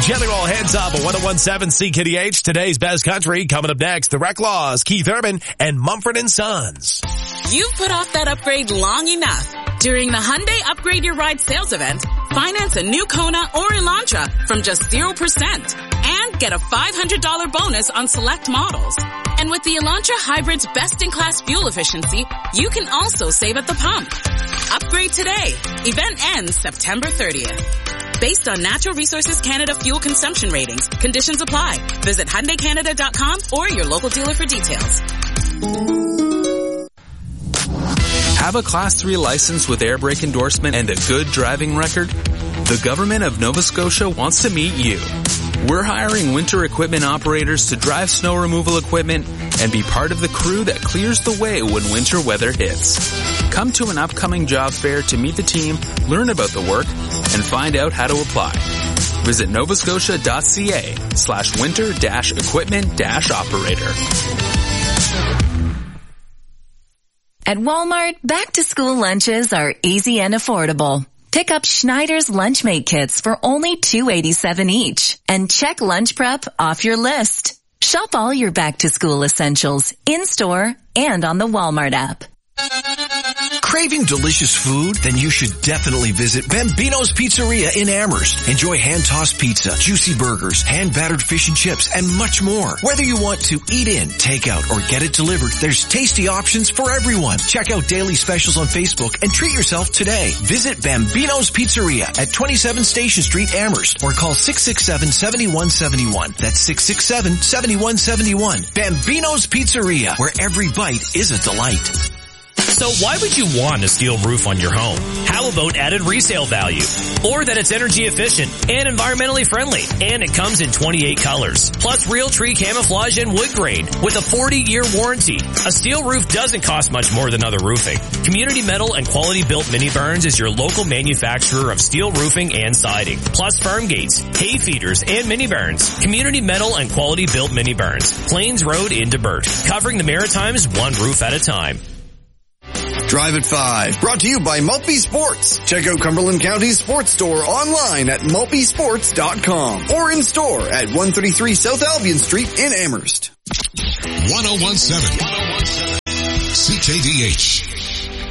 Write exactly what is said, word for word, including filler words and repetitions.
General Heads Up at one oh one seven C K D H. Today's best country. Coming up next, the Reclaws, Keith Urban, and Mumford and Sons. You've put off that upgrade long enough. During the Hyundai Upgrade Your Ride sales event, finance a new Kona or Elantra from just zero percent and get a five hundred dollars bonus on select models. And with the Elantra Hybrid's best-in-class fuel efficiency, you can also save at the pump. Upgrade today. Event ends September thirtieth. Based on Natural Resources Canada fuel consumption ratings, conditions apply. Visit Hyundai Canada dot com or your local dealer for details. Have a Class three license with air brake endorsement and a good driving record? The government of Nova Scotia wants to meet you. We're hiring winter equipment operators to drive snow removal equipment and be part of the crew that clears the way when winter weather hits. Come to an upcoming job fair to meet the team, learn about the work, and find out how to apply. Visit novascotia.ca slash winter dash equipment dash operator. At Walmart, back-to-school lunches are easy and affordable. Pick up Schneider's Lunchmate kits for only two dollars and eighty-seven cents each and check lunch prep off your list. Shop all your back-to-school essentials in-store and on the Walmart app. Craving delicious food? Then you should definitely visit Bambino's Pizzeria in Amherst. Enjoy hand-tossed pizza, juicy burgers, hand-battered fish and chips, and much more. Whether you want to eat in, take out, or get it delivered, there's tasty options for everyone. Check out daily specials on Facebook and treat yourself today. Visit Bambino's Pizzeria at twenty-seven Station Street, Amherst, or call six six seven, seven one seven one. That's six six seven, seven one seven one. Bambino's Pizzeria, where every bite is a delight. So why would you want a steel roof on your home? How about added resale value? Or that it's energy efficient and environmentally friendly, and it comes in twenty-eight colors. Plus real tree camouflage and wood grain with a forty year warranty. A steel roof doesn't cost much more than other roofing. Community Metal and Quality Built Mini Barns is your local manufacturer of steel roofing and siding. Plus farm gates, hay feeders, and mini barns. Community Metal and Quality Built Mini Barns. Plains Road into Burt. Covering the Maritimes one roof at a time. Drive at five, brought to you by Maltby Sports. Check out Cumberland County's sports store online at maltby sports dot com or in store at one thirty-three South Albion Street in Amherst. one oh one seven C K D H.